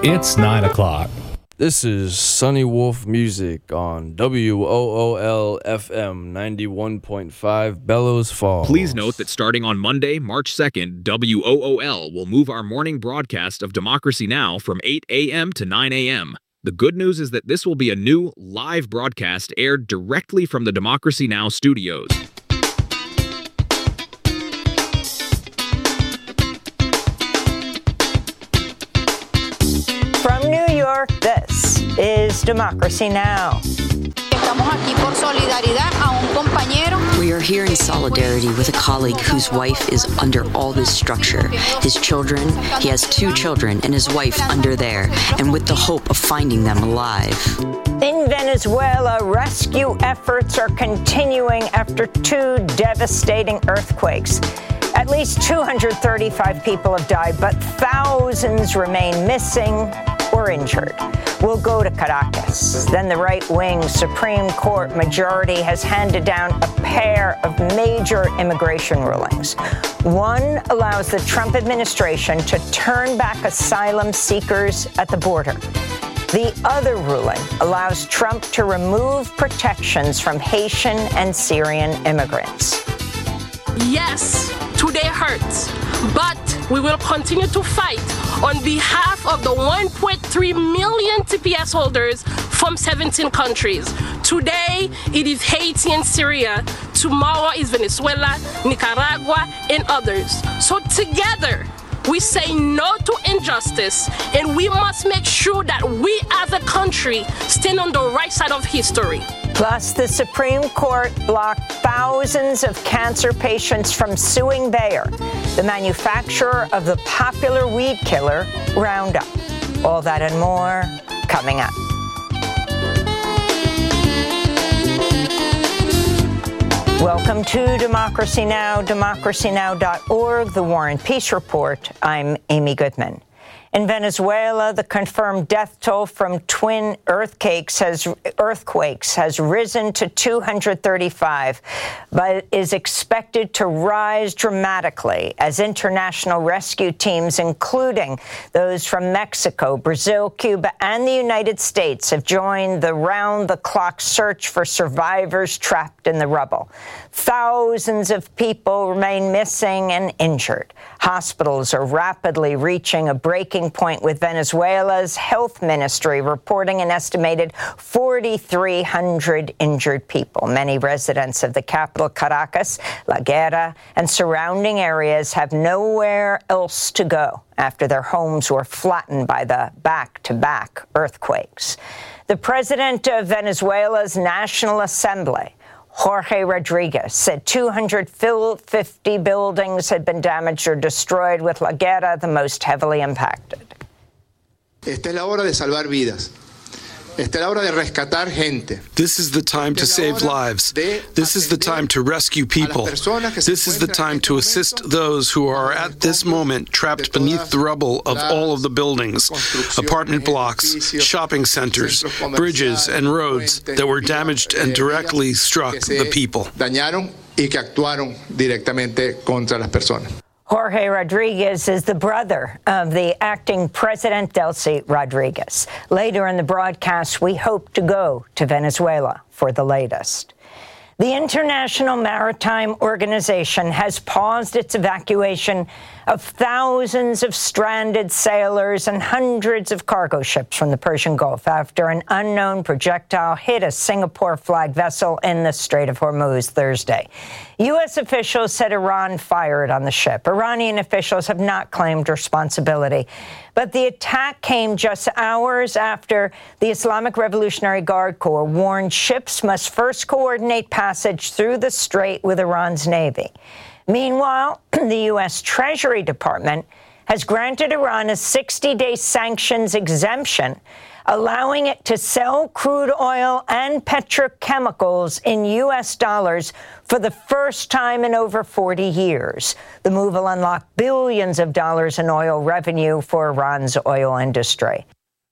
It's 9 o'clock. This is Sunny Wolf Music on WOOL FM 91.5 Bellows Falls. Please note that starting on Monday, March 2nd, WOOL will move our morning broadcast of Democracy Now! From 8 a.m. to 9 a.m. The good news is that this will be a new live broadcast aired directly from the Democracy Now! Studios. From New York, this is Democracy Now! We are here in solidarity with a colleague whose wife is under all this structure. His children, he has 2 children, and his wife under there, and with the hope of finding them alive. In Venezuela, rescue efforts are continuing after 2 devastating earthquakes. At least 235 people have died, but thousands remain missing or injured. We'll go to Caracas. Then the right-wing Supreme Court majority has handed down a pair of major immigration rulings. One allows the Trump administration to turn back asylum seekers at the border. The other ruling allows Trump to remove protections from Haitian and Syrian immigrants. Yes, today hurts, but we will continue to fight on behalf of the 1.3 million TPS holders from 17 countries. Today, it is Haiti and Syria. Tomorrow is Venezuela, Nicaragua, and others. So together, we say no to injustice, and we must make sure that we as a country stand on the right side of history. Plus, the Supreme Court blocked thousands of cancer patients from suing Bayer, the manufacturer of the popular weed killer Roundup. All that and more coming up. Welcome to Democracy Now!, democracynow.org, The War and Peace Report. I'm Amy Goodman. In Venezuela, the confirmed death toll from twin earthquakes has risen to 235, but is expected to rise dramatically as international rescue teams, including those from Mexico, Brazil, Cuba, and the United States, have joined the round-the-clock search for survivors trapped in the rubble. Thousands of people remain missing and injured. Hospitals are rapidly reaching a breaking point, with Venezuela's health ministry reporting an estimated 4,300 injured people. Many residents of the capital, Caracas, La Guera, and surrounding areas have nowhere else to go after their homes were flattened by the back-to-back earthquakes. The president of Venezuela's National Assembly, Jorge Rodriguez, said 250 buildings had been damaged or destroyed, with La Guera the most heavily impacted. Esta es la hora de salvar vidas. Esta es la hora de rescatar gente. This is the time to save lives. This is the time to rescue people. This is the time to assist those who are at this moment trapped beneath the rubble of all of the buildings, apartment blocks, shopping centers, bridges, and roads that were damaged and directly struck the people. Dañaron y que actuaron directamente contra las personas. Jorge Rodriguez is the brother of the acting president, Delcy Rodriguez. Later in the broadcast, we hope to go to Venezuela for the latest. The International Maritime Organization has paused its evacuation of thousands of stranded sailors and hundreds of cargo ships from the Persian Gulf after an unknown projectile hit a Singapore-flagged vessel in the Strait of Hormuz Thursday. U.S. officials said Iran fired on the ship. Iranian officials have not claimed responsibility. But the attack came just hours after the Islamic Revolutionary Guard Corps warned ships must first coordinate passage through the strait with Iran's Navy. Meanwhile, the U.S. Treasury Department has granted Iran a 60-day sanctions exemption, allowing it to sell crude oil and petrochemicals in U.S. dollars for the first time in over 40 years. The move will unlock billions of dollars in oil revenue for Iran's oil industry.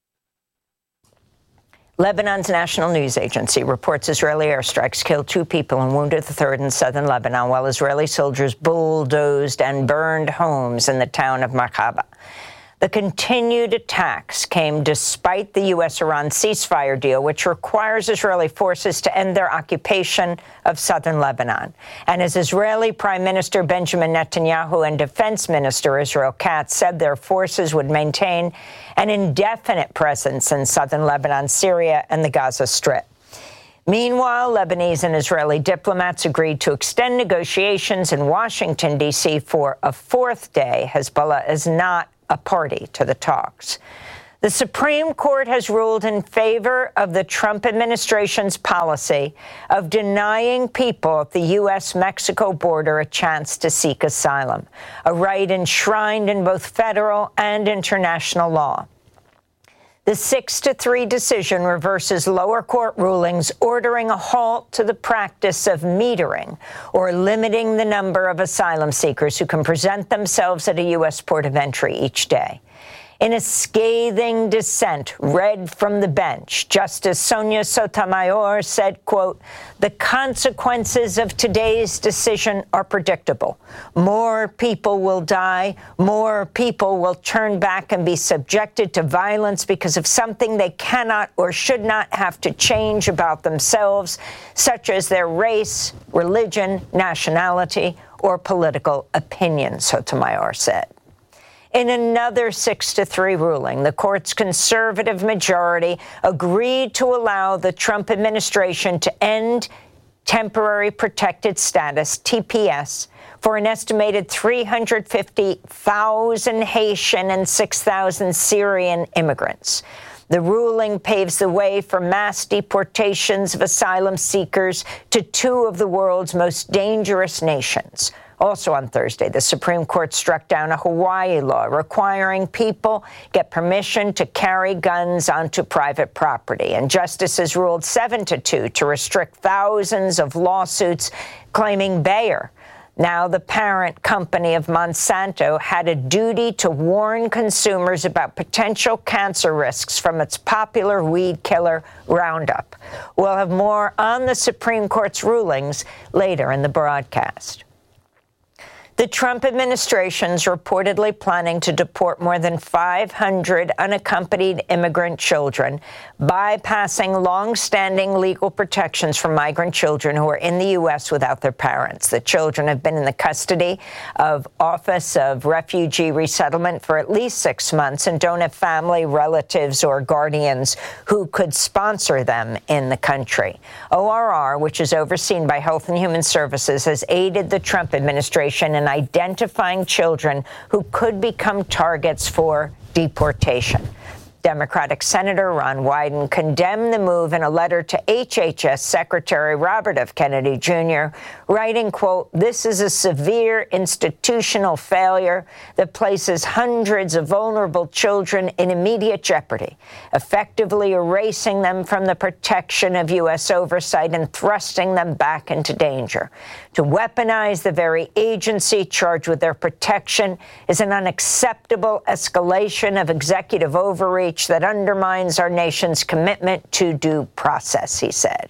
Lebanon's national news agency reports Israeli airstrikes killed 2 people and wounded the 3rd in southern Lebanon, while Israeli soldiers bulldozed and burned homes in the town of Marhaba. The continued attacks came despite the U.S.-Iran ceasefire deal, which requires Israeli forces to end their occupation of southern Lebanon. And as Israeli Prime Minister Benjamin Netanyahu and Defense Minister Israel Katz said their forces would maintain an indefinite presence in southern Lebanon, Syria, and the Gaza Strip. Meanwhile, Lebanese and Israeli diplomats agreed to extend negotiations in Washington, D.C. for a fourth day. Hezbollah is not a party to the talks. The Supreme Court has ruled in favor of the Trump administration's policy of denying people at the U.S.-Mexico border a chance to seek asylum, a right enshrined in both federal and international law. The 6-3 decision reverses lower court rulings ordering a halt to the practice of metering, or limiting the number of asylum seekers who can present themselves at a U.S. port of entry each day. In a scathing dissent read from the bench, Justice Sonia Sotomayor said, quote, "The consequences of today's decision are predictable. More people will die. More people will turn back and be subjected to violence because of something they cannot or should not have to change about themselves, such as their race, religion, nationality, or political opinion," Sotomayor said. In another 6-3 ruling, the court's conservative majority agreed to allow the Trump administration to end temporary protected status, TPS, for an estimated 350,000 Haitian and 6,000 Syrian immigrants. The ruling paves the way for mass deportations of asylum seekers to two of the world's most dangerous nations. Also on Thursday, the Supreme Court struck down a Hawaii law requiring people get permission to carry guns onto private property. And justices ruled 7-2 to restrict thousands of lawsuits claiming Bayer, now the parent company of Monsanto, had a duty to warn consumers about potential cancer risks from its popular weed killer Roundup. We'll have more on the Supreme Court's rulings later in the broadcast. The Trump administration's reportedly planning to deport more than 500 unaccompanied immigrant children, bypassing long-standing legal protections for migrant children who are in the U.S. without their parents. The children have been in the custody of Office of Refugee Resettlement for at least 6 months and don't have family, relatives, or guardians who could sponsor them in the country. ORR, which is overseen by Health and Human Services, has aided the Trump administration in identifying children who could become targets for deportation. Democratic Senator Ron Wyden condemned the move in a letter to HHS Secretary Robert F. Kennedy Jr., writing, quote, "This is a severe institutional failure that places hundreds of vulnerable children in immediate jeopardy, effectively erasing them from the protection of U.S. oversight and thrusting them back into danger. To weaponize the very agency charged with their protection is an unacceptable escalation of executive overreach that undermines our nation's commitment to due process," he said.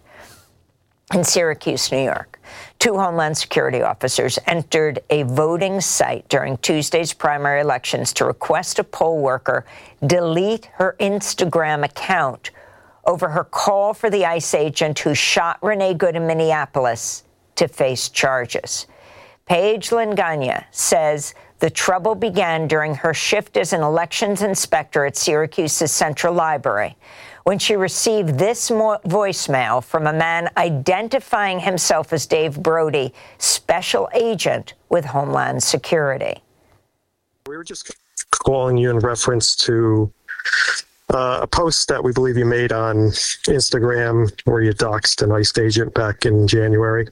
In Syracuse, New York, 2 Homeland Security officers entered a voting site during Tuesday's primary elections to request a poll worker delete her Instagram account over her call for the ICE agent who shot Renee Good in Minneapolis to face charges. Paige Lingania says the trouble began during her shift as an elections inspector at Syracuse's Central Library, when she received this voicemail from a man identifying himself as Dave Brody, special agent with Homeland Security. We were just calling you in reference to a post that we believe you made on Instagram where you doxed an ICE agent back in January.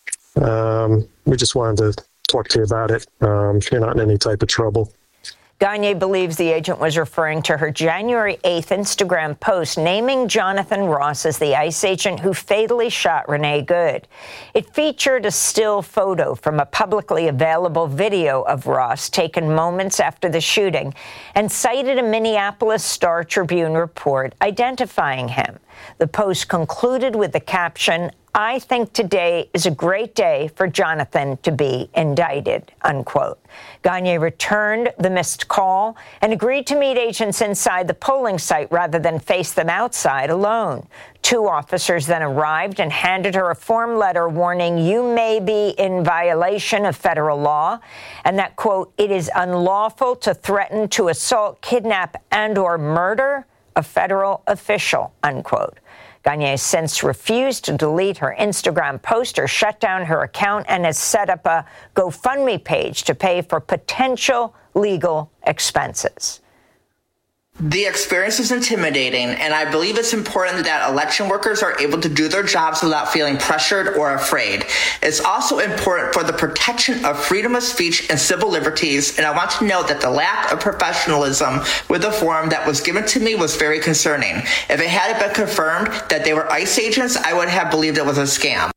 We just wanted to talk to you about it. You're not in any type of trouble. Gagne believes the agent was referring to her January 8th Instagram post naming Jonathan Ross as the ICE agent who fatally shot Renee Good. It featured a still photo from a publicly available video of Ross taken moments after the shooting and cited a Minneapolis Star Tribune report identifying him. The post concluded with the caption, I think today is a great day for Jonathan to be indicted, unquote. Gagne returned the missed call and agreed to meet agents inside the polling site rather than face them outside alone. 2 officers then arrived and handed her a form letter warning you may be in violation of federal law and that, quote, it is unlawful to threaten to assault, kidnap, and or murder a federal official, unquote. Gagne has since refused to delete her Instagram post or shut down her account and has set up a GoFundMe page to pay for potential legal expenses. The experience is intimidating, and I believe it's important that election workers are able to do their jobs without feeling pressured or afraid. It's also important for the protection of freedom of speech and civil liberties, and I want to note that the lack of professionalism with the form that was given to me was very concerning. If it had been confirmed that they were ICE agents, I would have believed it was a scam.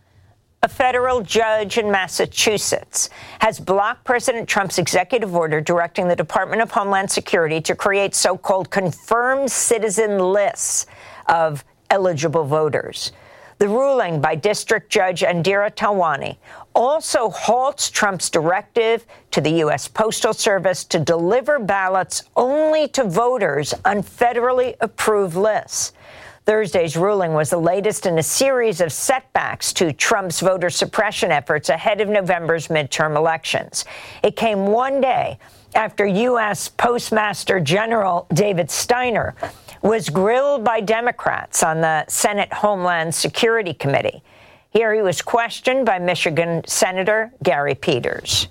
A federal judge in Massachusetts has blocked President Trump's executive order directing the Department of Homeland Security to create so-called confirmed citizen lists of eligible voters. The ruling by District Judge Indira Talwani also halts Trump's directive to the U.S. Postal Service to deliver ballots only to voters on federally approved lists. Thursday's ruling was the latest in a series of setbacks to Trump's voter suppression efforts ahead of November's midterm elections. It came one day after U.S. Postmaster General David Steiner was grilled by Democrats on the Senate Homeland Security Committee. Here he was questioned by Michigan Senator Gary Peters.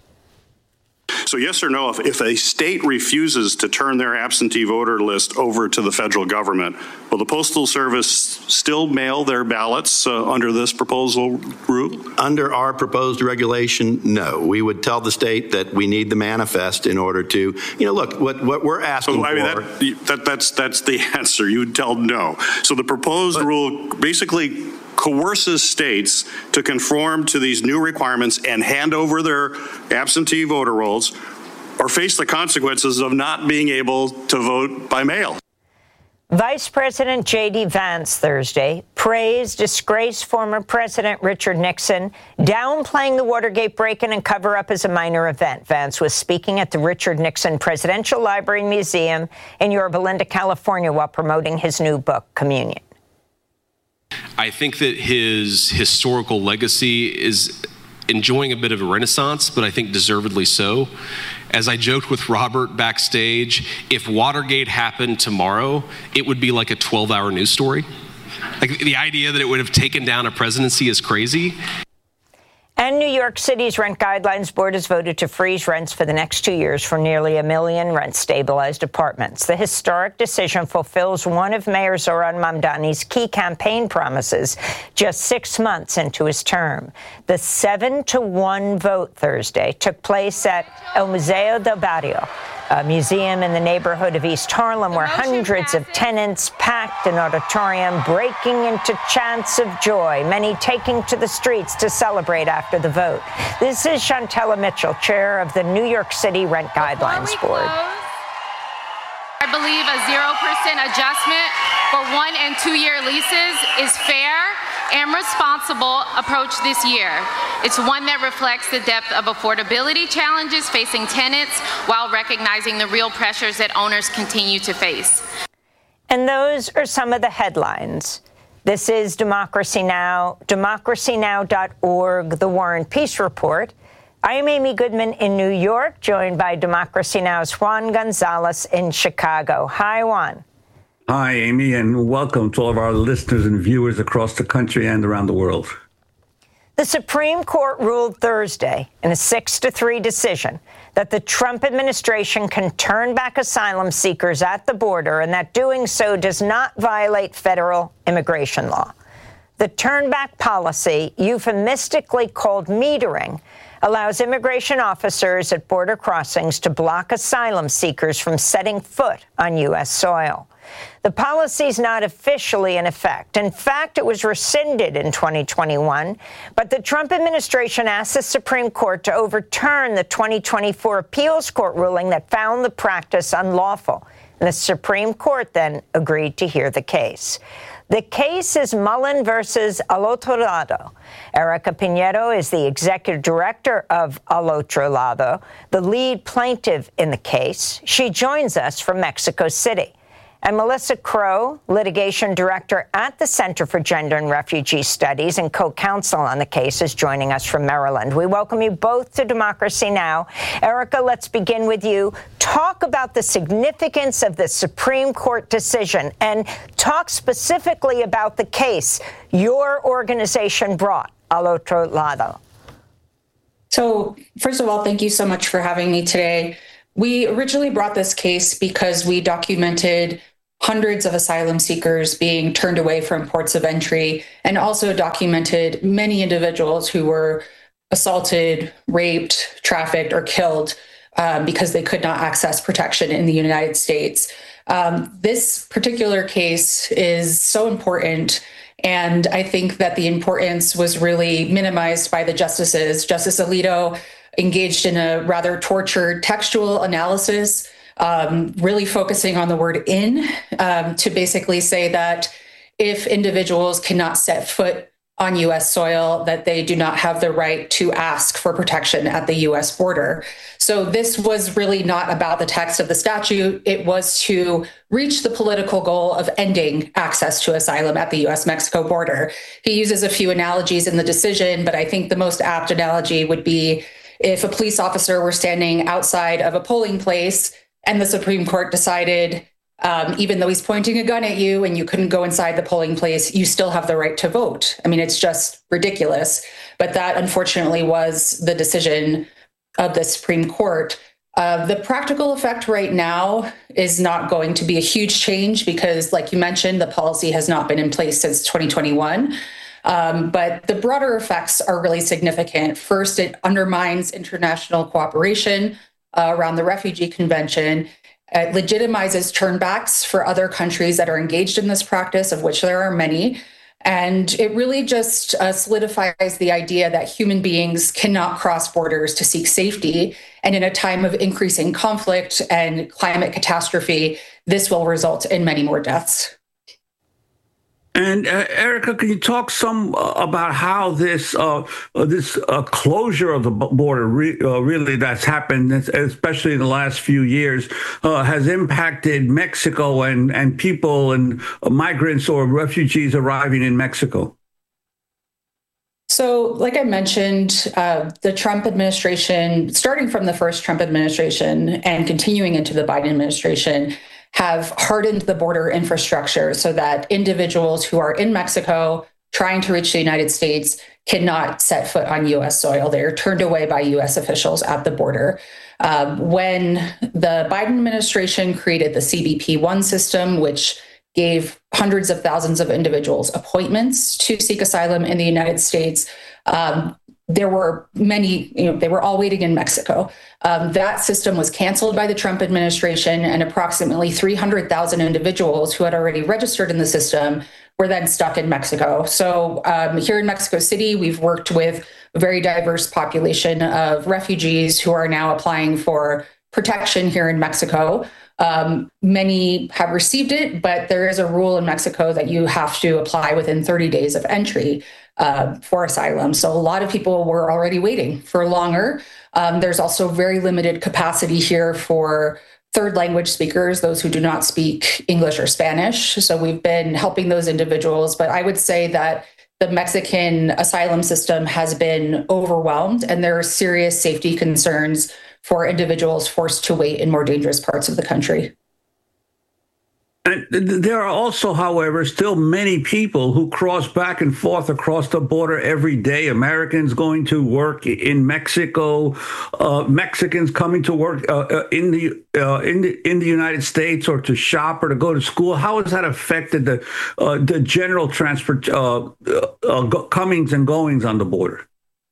So yes or no, if a state refuses to turn their absentee voter list over to the federal government, will the Postal Service still mail their ballots under this proposal route? Under our proposed regulation, no. We would tell the state that we need the manifest in order to, look, what we're asking for. That's the answer. You would tell no. So the proposed rule basically coerces states to conform to these new requirements and hand over their absentee voter rolls or face the consequences of not being able to vote by mail. Vice President J.D. Vance Thursday praised disgraced former President Richard Nixon, downplaying the Watergate break-in and cover-up as a minor event. Vance was speaking at the Richard Nixon Presidential Library and Museum in Yorba Linda, California, while promoting his new book, Communion. I think that his historical legacy is enjoying a bit of a renaissance, but I think deservedly so. As I joked with Robert backstage, if Watergate happened tomorrow, it would be like a 12-hour news story. Like, the idea that it would have taken down a presidency is crazy. And New York City's Rent Guidelines Board has voted to freeze rents for the next 2 years for nearly 1 million rent-stabilized apartments. The historic decision fulfills one of Mayor Zohran Mamdani's key campaign promises just 6 months into his term. The 7-1 vote Thursday took place at El Museo del Barrio, a museum in the neighborhood of East Harlem where hundreds of tenants packed an auditorium, breaking into chants of joy, many taking to the streets to celebrate after the vote. This is Shantella Mitchell, chair of the New York City Rent Guidelines Board. I believe a 0% adjustment for 1- and 2-year leases is fair and responsible approach this year. It's one that reflects the depth of affordability challenges facing tenants while recognizing the real pressures that owners continue to face. And those are some of the headlines. This is Democracy Now!, democracynow.org, The War and Peace Report. I am Amy Goodman in New York, joined by Democracy Now!'s Juan Gonzalez in Chicago. Hi, Juan. Hi, Amy, and welcome to all of our listeners and viewers across the country and around the world. The Supreme Court ruled Thursday in a 6-3 decision that the Trump administration can turn back asylum seekers at the border and that doing so does not violate federal immigration law. The turnback policy, euphemistically called metering, allows immigration officers at border crossings to block asylum seekers from setting foot on U.S. soil. The policy is not officially in effect. In fact, it was rescinded in 2021, but the Trump administration asked the Supreme Court to overturn the 2024 appeals court ruling that found the practice unlawful. And the Supreme Court then agreed to hear the case. The case is Mullen versus Al Otro Lado. Erica Pinedo is the executive director of Al Otro Lado, the lead plaintiff in the case. She joins us from Mexico City. And Melissa Crow, litigation director at the Center for Gender and Refugee Studies and co-counsel on the case, is joining us from Maryland. We welcome you both to Democracy Now! Erica, let's begin with you. Talk about the significance of the Supreme Court decision and talk specifically about the case your organization brought, Al Otro Lado. So, first of all, thank you so much for having me today. We originally brought this case because we documented hundreds of asylum seekers being turned away from ports of entry, and also documented many individuals who were assaulted, raped, trafficked, or killed because they could not access protection in the United States. This particular case is so important, and I think that the importance was really minimized by the justices. Justice Alito engaged in a rather tortured textual analysis, really focusing on the word "in" to basically say that if individuals cannot set foot on U.S. soil, that they do not have the right to ask for protection at the U.S. border. So this was really not about the text of the statute. It was to reach the political goal of ending access to asylum at the U.S.-Mexico border. He uses a few analogies in the decision, but I think the most apt analogy would be if a police officer were standing outside of a polling place and the Supreme Court decided, even though he's pointing a gun at you and you couldn't go inside the polling place, you still have the right to vote. I mean, it's just ridiculous. But that, unfortunately, was the decision of the Supreme Court. The practical effect right now is not going to be a huge change because, like you mentioned, the policy has not been in place since 2021. But the broader effects are really significant. First, it undermines international cooperation around the Refugee Convention. It legitimizes turnbacks for other countries that are engaged in this practice, of which there are many. And it really just solidifies the idea that human beings cannot cross borders to seek safety. And in a time of increasing conflict and climate catastrophe, this will result in many more deaths. And Erica, can you talk some about how this closure of the border really that's happened, especially in the last few years, has impacted Mexico and people and migrants or refugees arriving in Mexico? So, like I mentioned, the Trump administration, starting from the first Trump administration and continuing into the Biden administration, have hardened the border infrastructure so that individuals who are in Mexico trying to reach the United States cannot set foot on U.S. soil. They are turned away by U.S. officials at the border. When the Biden administration created the CBP-1 system, which gave hundreds of thousands of individuals appointments to seek asylum in the United States, there were many, they were all waiting in Mexico. That system was canceled by the Trump administration, and approximately 300,000 individuals who had already registered in the system were then stuck in Mexico. So here in Mexico City, we've worked with a very diverse population of refugees who are now applying for protection here in Mexico. Many have received it, but there is a rule in Mexico that you have to apply within 30 days of entry for asylum. So a lot of people were already waiting for longer. There's also very limited capacity here for third language speakers, those who do not speak English or Spanish. So we've been helping those individuals. But I would say that the Mexican asylum system has been overwhelmed, and there are serious safety concerns for individuals forced to wait in more dangerous parts of the country. And there are also, however, still many people who cross back and forth across the border every day. Americans going to work in Mexico, Mexicans coming to work in the United States, or to shop or to go to school. How has that affected the general transport comings and goings on the border?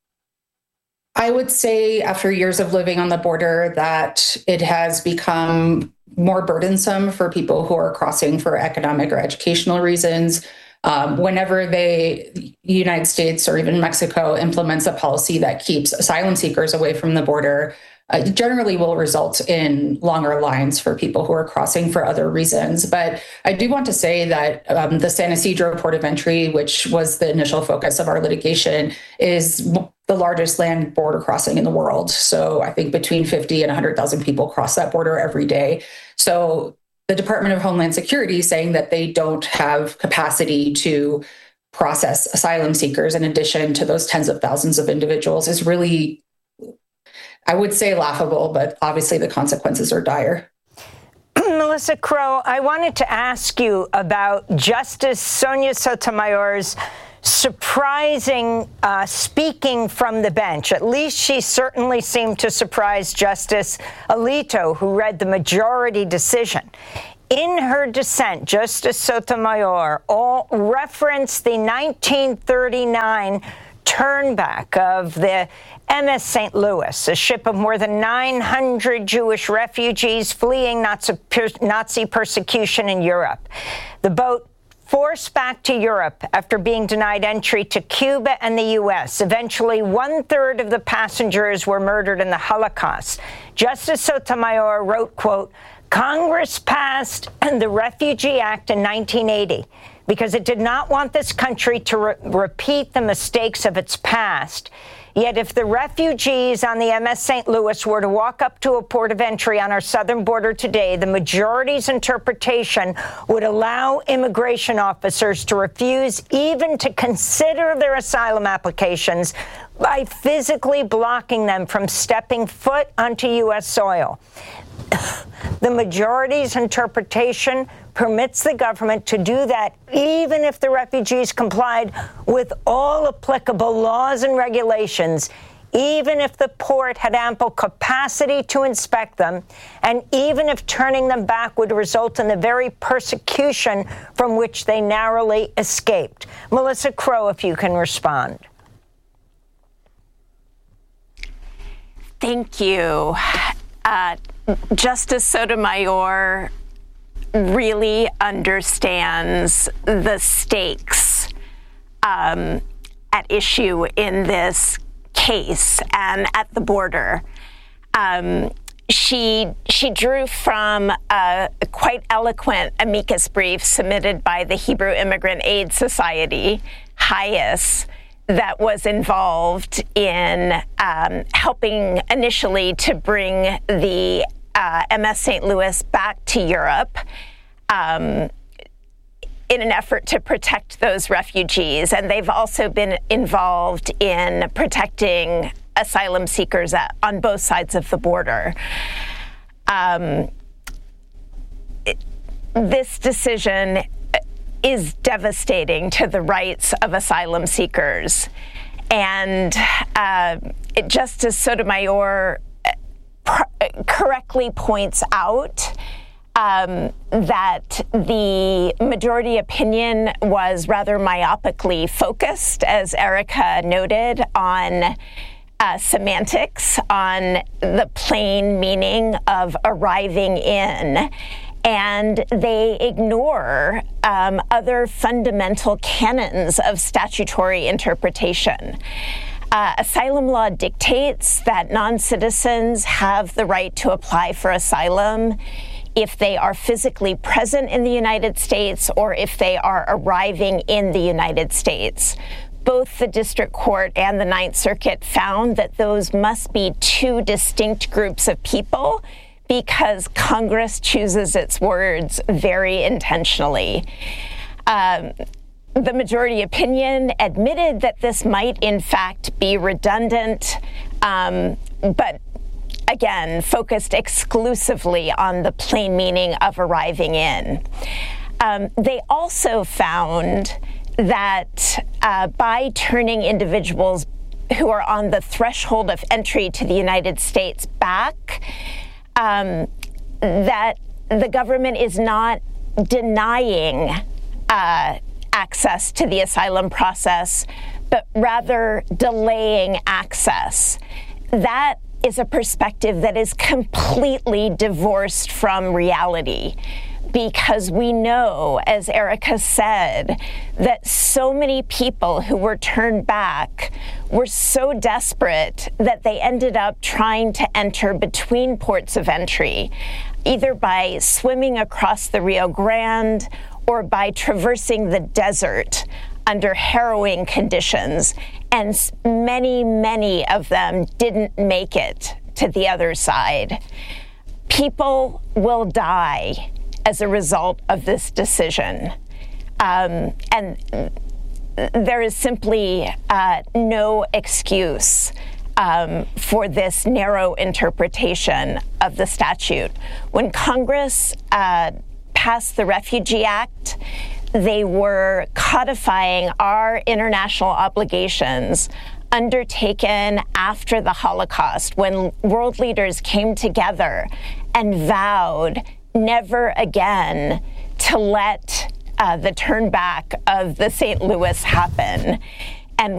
I would say, after years of living on the border, that it has become more burdensome for people who are crossing for economic or educational reasons. Whenever the United States or even Mexico implements a policy that keeps asylum seekers away from the border, generally will result in longer lines for people who are crossing for other reasons. But I do want to say that the San Ysidro port of entry, which was the initial focus of our litigation, is the largest land border crossing in the world. So I think between 50 and 100,000 people cross that border every day. So the Department of Homeland Security saying that they don't have capacity to process asylum seekers in addition to those tens of thousands of individuals is really, I would say, laughable, but obviously the consequences are dire. Melissa Crow, I wanted to ask you about Justice Sonia Sotomayor's surprising speaking from the bench. At least she certainly seemed to surprise Justice Alito, who read the majority decision. In her dissent, Justice Sotomayor referenced the 1939 turnback of the MS St. Louis, a ship of more than 900 Jewish refugees fleeing Nazi persecution in Europe. The boat forced back to Europe after being denied entry to Cuba and the U.S. Eventually, 1/3 of the passengers were murdered in the Holocaust. Justice Sotomayor wrote, quote, "Congress passed the Refugee Act in 1980 because it did not want this country to repeat the mistakes of its past. Yet if the refugees on the MS St. Louis were to walk up to a port of entry on our southern border today, the majority's interpretation would allow immigration officers to refuse even to consider their asylum applications by physically blocking them from stepping foot onto U.S. soil. The majority's interpretation permits the government to do that even if the refugees complied with all applicable laws and regulations, even if the port had ample capacity to inspect them, and even if turning them back would result in the very persecution from which they narrowly escaped." Melissa Crow, if you can respond. Thank you. Justice Sotomayor really understands the stakes at issue in this case and at the border. She drew from a quite eloquent amicus brief submitted by the Hebrew Immigrant Aid Society, HIAS, that was involved in helping initially to bring the MS St. Louis back to Europe in an effort to protect those refugees. And they've also been involved in protecting asylum seekers on both sides of the border. This decision is devastating to the rights of asylum seekers. And Justice Sotomayor correctly points out that the majority opinion was rather myopically focused, as Erica noted, on semantics, on the plain meaning of arriving in. And they ignore other fundamental canons of statutory interpretation. Asylum law dictates that non-citizens have the right to apply for asylum if they are physically present in the United States or if they are arriving in the United States. Both the District Court and the Ninth Circuit found that those must be two distinct groups of people because Congress chooses its words very intentionally. The majority opinion admitted that this might, in fact, be redundant, but again, focused exclusively on the plain meaning of arriving in. They also found that by turning individuals who are on the threshold of entry to the United States back, that the government is not denying access to the asylum process, but rather delaying access. That is a perspective that is completely divorced from reality. because we know, as Erica said, that so many people who were turned back were so desperate that they ended up trying to enter between ports of entry, either by swimming across the Rio Grande or by traversing the desert under harrowing conditions. And many, many of them didn't make it to the other side. People will die as a result of this decision. And there is simply no excuse for this narrow interpretation of the statute. When Congress passed the Refugee Act, they were codifying our international obligations undertaken after the Holocaust, when world leaders came together and vowed never again to let the turn back of the St. Louis happen.